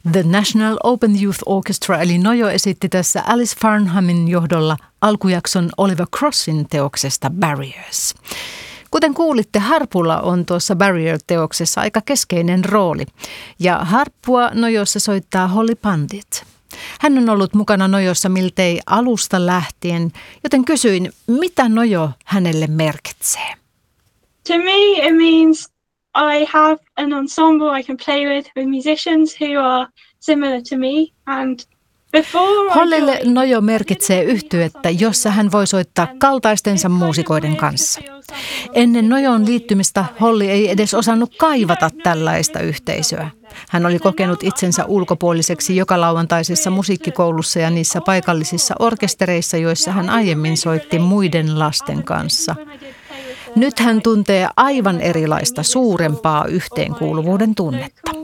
The National Open Youth Orchestra eli Nojo esitti tässä Alice Farnhamin johdolla alkujakson Oliver Crossin teoksesta Barriers. Kuten kuulitte, harpulla on tuossa Barrier-teoksessa aika keskeinen rooli ja harppua Nojossa soittaa Holly Pandit. Hän on ollut mukana Nojossa miltei alusta lähtien, joten kysyin, mitä Nojo hänelle merkitsee. To me it means I have an ensemble I can play with musicians who are similar to me and Hollylle Nojo merkitsee yhtyettä, jossa hän voi soittaa kaltaistensa muusikoiden kanssa. Ennen Nojoon liittymistä Holly ei edes osannut kaivata tällaista yhteisöä. Hän oli kokenut itsensä ulkopuoliseksi joka lauantaisessa musiikkikoulussa ja niissä paikallisissa orkestereissa, joissa hän aiemmin soitti muiden lasten kanssa. Nyt hän tuntee aivan erilaista suurempaa yhteenkuuluvuuden tunnetta.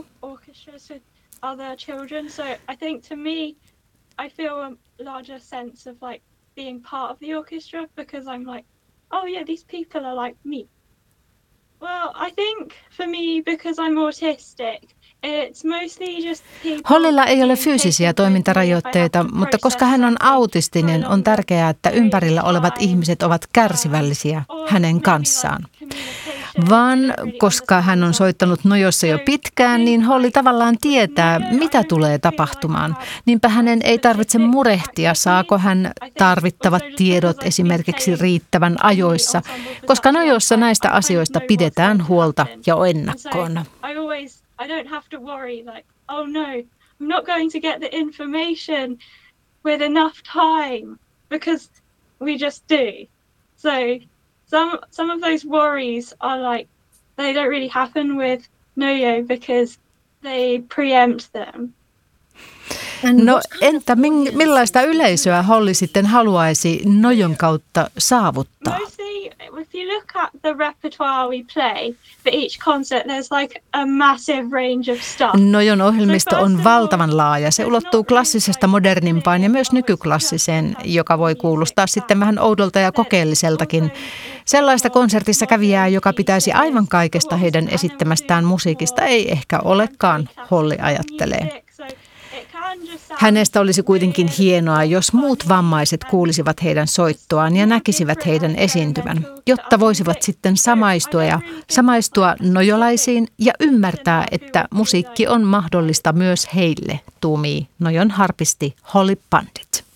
I feel a larger sense of like being part of the orchestra because I'm like, oh yeah, these people are like me. Well, I think for me, because I'm autistic, it's mostly just people. Hollylla ei ole fyysisiä toimintarajoitteita, mutta koska hän on autistinen, on tärkeää, että ympärillä olevat ihmiset ovat kärsivällisiä hänen kanssaan. Vaan koska hän on soittanut Nojossa jo pitkään, niin Holly tavallaan tietää, mitä tulee tapahtumaan. Niinpä hänen ei tarvitse murehtia, saako hän tarvittavat tiedot esimerkiksi riittävän ajoissa, koska Nojossa näistä asioista pidetään huolta jo ennakkoon. I don't have to worry like, oh no, I'm not going to get the information with enough time because we just do. So some of those worries are like, they don't really happen with Nojo because they preempt them. No entä millaista yleisöä Holly sitten haluaisi Nojon kautta saavuttaa? If you look at the repertoire we play for each concert, there's like a massive range of stuff. Nojon ohjelmisto on valtavan laaja. Se ulottuu klassisesta modernimpaan ja myös nykyklassiseen, joka voi kuulostaa sitten vähän oudolta ja kokeelliseltakin. Sellaista konsertissa kävijää, joka pitäisi aivan kaikesta heidän esittämästään musiikista, ei ehkä olekaan, Holly ajattelee. Hänestä olisi kuitenkin hienoa, jos muut vammaiset kuulisivat heidän soittoaan ja näkisivät heidän esiintyvän, jotta voisivat sitten samaistua nojolaisiin ja ymmärtää, että musiikki on mahdollista myös heille, tuumii Nojon harpisti Holly Pandit.